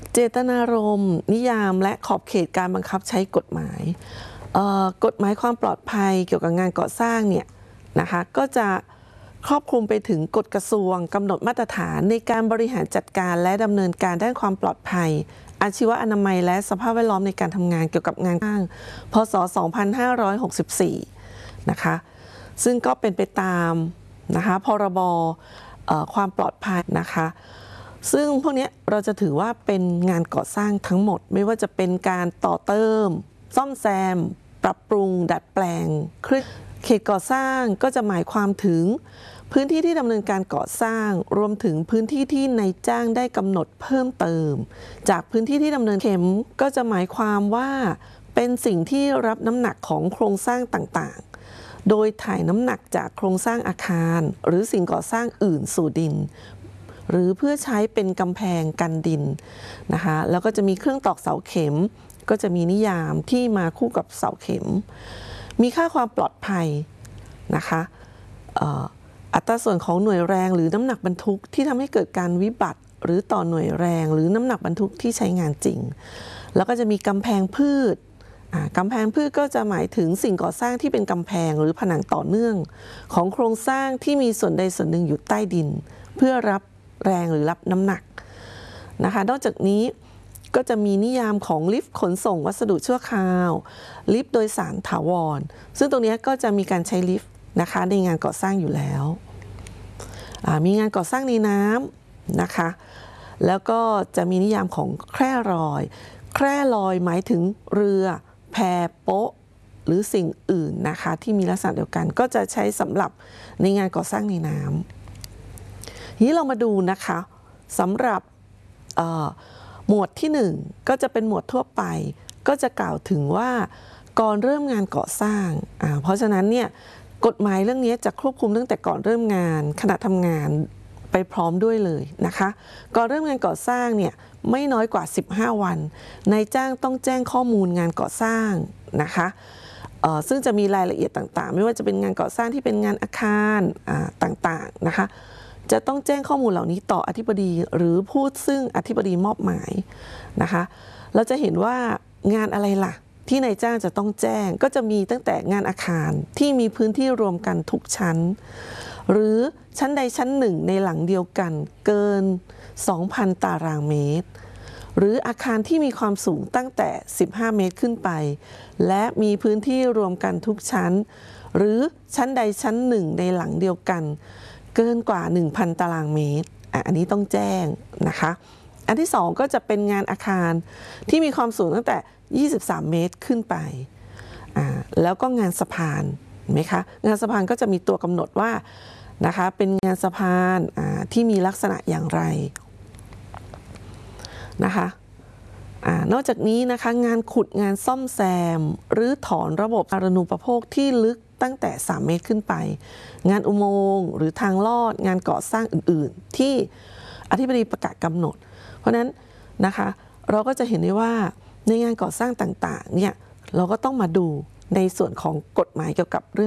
เจตนารมณ์นิยามและขอบเขตการบังคับใช้กฎหมายกฎหมายความปลอดภัยเกี่ยวกับงานก่อสร้างเนี่ยนะคะก็จะครอบคลุมไปถึงกฎกระทรวงกำหนดมาตรฐานในการบริหารจัดการและดำเนินการด้านความปลอดภัยอาชีวอนามัยและสภาพแวดล้อมในการทำงานเกี่ยวกับงานสร้างพ.ศ. 2564นะคะซึ่งก็เป็นไปตามนะคะพรบความปลอดภัยนะคะซึ่งพวกนี้เราจะถือว่าเป็นงานก่อสร้างทั้งหมดไม่ว่าจะเป็นการต่อเติมซ่อมแซมปรับปรุงดัดแปลงเขตก่อสร้างก็จะหมายความถึงพื้นที่ที่ดำเนินการก่อสร้างรวมถึงพื้นที่ที่นายจ้างได้กำหนดเพิ่มเติมจากพื้นที่ที่ดำเนินเข็มก็จะหมายความว่าเป็นสิ่งที่รับน้ำหนักของโครงสร้างต่างๆโดยถ่ายน้ำหนักจากโครงสร้างอาคารหรือสิ่งก่อสร้างอื่นสู่ดินหรือเพื่อใช้เป็นกำแพงกันดินนะคะแล้วก็จะมีเครื่องตอกเสาเข็มก็จะมีนิยามที่มาคู่กับเสาเข็มมีค่าความปลอดภัยนะคะอัตราส่วนของหน่วยแรงหรือน้ำหนักบรรทุกที่ทำให้เกิดการวิบัติหรือต่อหน่วยแรงหรือน้ำหนักบรรทุกที่ใช้งานจริงแล้วก็จะมีกำแพงพืชกำแพงพืชก็จะหมายถึงสิ่งก่อสร้างที่เป็นกำแพงหรือผนังต่อเนื่องของโครงสร้างที่มีส่วนใดส่วนหนึ่งอยู่ใต้ดินเพื่อรับแรงหรือรับน้ำหนักนะคะนอกจากนี้ก็จะมีนิยามของลิฟต์ขนส่งวัสดุชั่วคราวลิฟต์โดยสารถาวรซึ่งตรงนี้ก็จะมีการใช้ลิฟต์นะคะในงานก่อสร้างอยู่แล้วมีงานก่อสร้างในน้ำนะคะแล้วก็จะมีนิยามของแคร่ลอยหมายถึงเรือแพโป๊ะหรือสิ่งอื่นนะคะที่มีลักษณะเดียวกันก็จะใช้สำหรับในงานก่อสร้างในน้ำนี้เรามาดูนะคะสำหรับหมวดที่1ก็จะเป็นหมวดทั่วไปก็จะกล่าวถึงว่าก่อนเริ่มงานก่อสร้างเพราะฉะนั้นเนี่ยกฎหมายเรื่องนี้จะควบคุมตั้งแต่ก่อนเริ่มงานขณะทำงานไปพร้อมด้วยเลยนะคะก่อนเริ่มงานก่อสร้างเนี่ยไม่น้อยกว่า15วันนายจ้างต้องแจ้งข้อมูลงานก่อสร้างนะคะซึ่งจะมีรายละเอียดต่างๆไม่ว่าจะเป็นงานก่อสร้างที่เป็นงานอาคารต่างๆนะคะจะต้องแจ้งข้อมูลเหล่านี้ต่ออธิบดีหรือผู้ซึ่งอธิบดีมอบหมายนะคะเราจะเห็นว่างานอะไรล่ะที่นายจ้างจะต้องแจ้งก็จะมีตั้งแต่งานอาคารที่มีพื้นที่รวมกันทุกชั้นหรือชั้นใดชั้นหนึ่งในหลังเดียวกันเกิน 2,000 ตารางเมตรหรืออาคารที่มีความสูงตั้งแต่15เมตรขึ้นไปและมีพื้นที่รวมกันทุกชั้นหรือชั้นใดชั้นหนึ่งในหลังเดียวกันเกินกว่า 1,000 ตารางเมตรอันนี้ต้องแจ้งนะคะอันที่2ก็จะเป็นงานอาคารที่มีความสูงตั้งแต่23เมตรขึ้นไปแล้วก็งานสะพานไหมคะงานสะพานก็จะมีตัวกำหนดว่านะคะเป็นงานสะพานที่มีลักษณะอย่างไรนะคะนอกจากนี้นะคะงานขุดงานซ่อมแซมหรือถอนระบบอาณูปโภคที่ลึกตั้งแต่3เมตรขึ้นไปงานอุโมงค์หรือทางลอดงานก่อสร้างอื่นๆที่อธิบดีประกาศกำหนดเพราะนั้นนะคะเราก็จะเห็นได้ว่าในงานก่อสร้างต่างๆเนี่ยเราก็ต้องมาดูในส่วนของกฎหมายเกี่ยวกับเรื่อง